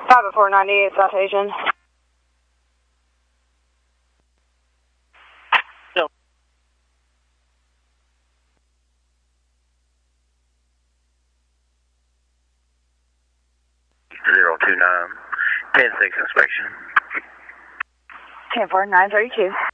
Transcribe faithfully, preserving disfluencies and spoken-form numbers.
five oh four ninety-eight Citation. No. zero two nine, ten six inspection. ten four nine thirty-two.